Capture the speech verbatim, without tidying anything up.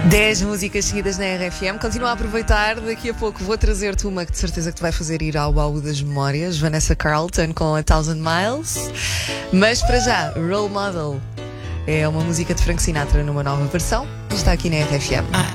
dez músicas seguidas na R F M. Continua a aproveitar. Daqui a pouco vou trazer-te uma que de certeza que te vai fazer ir ao baú das memórias. Vanessa Carlton com A Thousand Miles. Mas para já, Role Model é uma música de Frank Sinatra numa nova versão. Está aqui na R F M. I